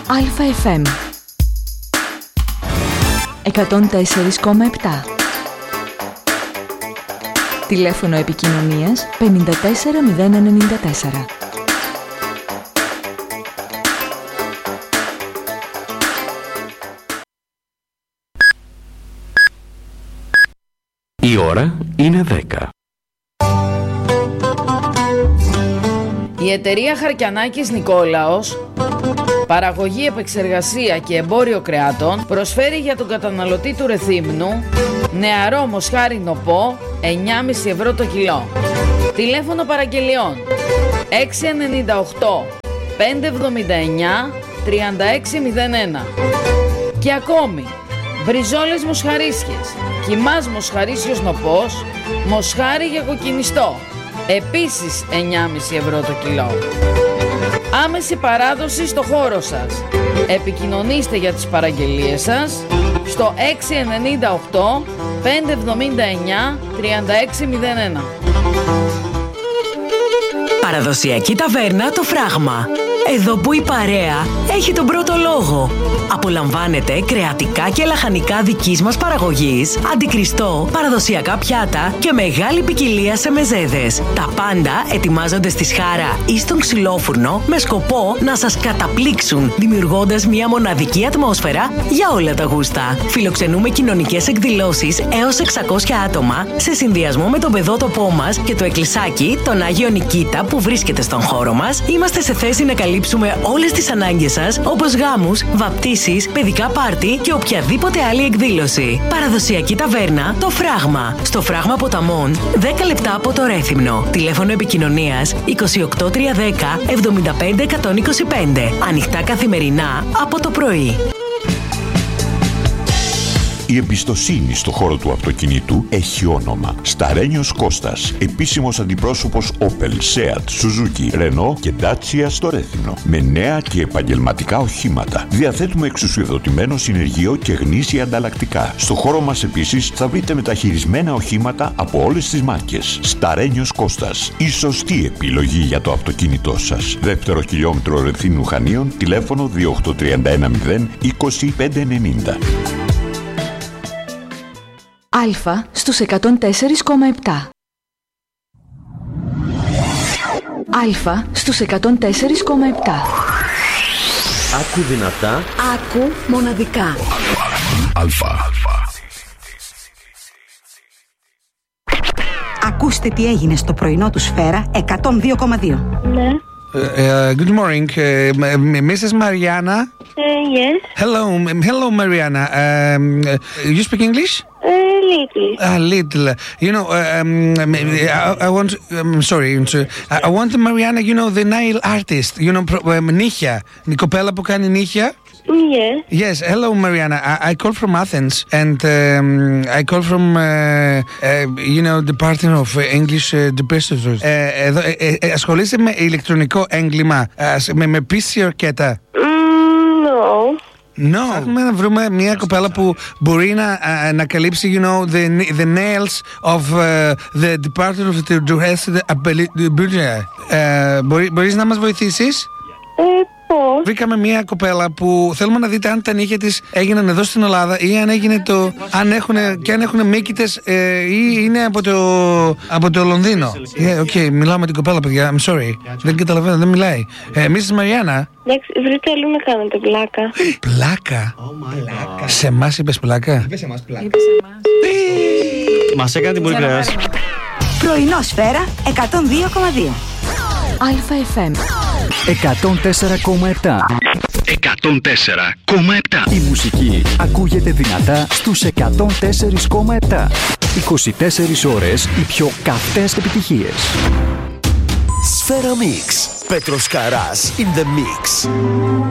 ΑΕΦΜ 104,7. Τηλέφωνο επικοινωνίας 54094. Η ώρα είναι 10. Η εταιρεία Χαρκιανάκης Νικόλαος, παραγωγή, επεξεργασία και εμπόριο κρεάτων, προσφέρει για τον καταναλωτή του Ρεθύμνου νεαρό μοσχάρι νοπό 9,5 ευρώ το κιλό. Τηλέφωνο παραγγελιών 698 579 3601. Και ακόμη μπριζόλες μοσχαρίσιες, κιμάς μοσχαρίσιος νοπός, μοσχάρι για κοκκινιστό, επίσης 9,5 ευρώ το κιλό. Άμεση παράδοση στο χώρο σας. Επικοινωνήστε για τις παραγγελίες σας στο 698 579 3601. Παραδοσιακή ταβέρνα Το Φράγμα. Εδώ που η παρέα έχει τον πρώτο λόγο. Απολαμβάνετε κρεατικά και λαχανικά δικής μας παραγωγής, αντικριστό, παραδοσιακά πιάτα και μεγάλη ποικιλία σε μεζέδες. Τα πάντα ετοιμάζονται στη σχάρα ή στον ξυλόφουρνο με σκοπό να σας καταπλήξουν, δημιουργώντας μια μοναδική ατμόσφαιρα για όλα τα γούστα. Φιλοξενούμε κοινωνικές εκδηλώσεις έως 600 άτομα σε συνδυασμό με τον παιδότοπό μας και το εκκλησάκι, τον Άγιο Νικήτα που βρίσκεται στον χώρο μας. Είμαστε σε θέση να καλύψουμε όλες τις ανάγκες σας, όπως γάμους, βαπτίσεις, παιδικά πάρτι και οποιαδήποτε άλλη εκδήλωση. Παραδοσιακή ταβέρνα Το Φράγμα. Στο Φράγμα Ποταμών, 10 λεπτά από το Ρέθυμνο. Τηλέφωνο επικοινωνίας 28310 75 125. Ανοιχτά καθημερινά από το πρωί. Η εμπιστοσύνη στο χώρο του αυτοκινήτου έχει όνομα. Σταρένιος Κώστας, επίσημος αντιπρόσωπος Opel, Seat, Suzuki, Renault και Dacia στο Ρέθυμνο. Με νέα και επαγγελματικά οχήματα. Διαθέτουμε εξουσιοδοτημένο συνεργείο και γνήσια ανταλλακτικά. Στο χώρο μας επίσης θα βρείτε μεταχειρισμένα οχήματα από όλες τις μάρκες. Σταρένιος Κώστας, η σωστή επιλογή για το αυτοκίνητό σας. Δεύτερο χιλιόμετρο Ρεθύμνου Χανίων, τηλέφωνο 28310 20590. Αλφα στους 104,7. Αλφα στους 104,7. Άκου δυνατά. Άκου μοναδικά. Αλφα. Ακούστε τι έγινε στο πρωινό του Σφαίρα 102,2. Ναι. Good morning, Mrs. Mariana. Yes. Hello, Mariana. You speak English? Little. Little. You know, I want. Sorry. I want Mariana. You know the nail artist. You know, νύχια. Η κοπέλα που κάνει νύχια. Yes. Yes. Hello, Mariana. I call from Athens, and I call from you know, Department of English Depressors. Ασχολείσαι με ηλεκτρονικό έγκλημα, με PC ορκέτα. No. Θέλουμε να βρούμε μια κοπέλα που μπορεί να καλύψει, you know, the nails of the Department of the Budget. Μπορείς να μας βοηθήσεις? Πώς? Βρήκαμε μια κοπέλα που θέλουμε να δείτε αν τα νύχια της έγιναν εδώ στην Ελλάδα ή αν έγινε αν έχουν μύκητες ή είναι από το Λονδίνο. Okay, μιλάω με την κοπέλα, παιδιά. I'm sorry. Δεν καταλαβαίνω, δεν μιλάει. Mrs. Mariana. Εντάξει, βρείτε αλλού να κάνετε πλάκα. Πλάκα? Σε εμάς είπες πλάκα? Είπες εμάς πλάκα. Μας έκανε την πολύ κρέας. Πρωινό Σφαίρα 102,2. ΑΕΦΜ 104,7. 104,7. Η μουσική ακούγεται δυνατά στους 104,7. 24 ώρες οι πιο καυτές επιτυχίες. Σφαίρα Mix. Πέτρος Καράς in the mix.